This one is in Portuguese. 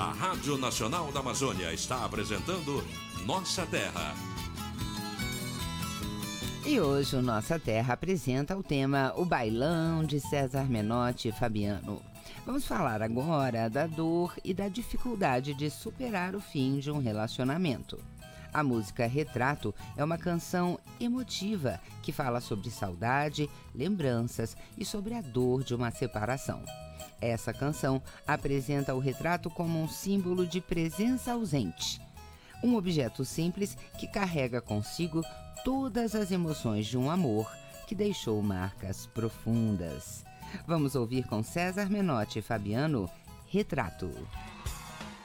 A Rádio Nacional da Amazônia está apresentando Nossa Terra. E hoje o Nossa Terra apresenta o tema O Bailão, de César Menotti e Fabiano. Vamos falar agora da dor e da dificuldade de superar o fim de um relacionamento. A música Retrato é uma canção emotiva que fala sobre saudade, lembranças e sobre a dor de uma separação. Essa canção apresenta o retrato como um símbolo de presença ausente. Um objeto simples que carrega consigo todas as emoções de um amor que deixou marcas profundas. Vamos ouvir com César Menotti e Fabiano, Retrato.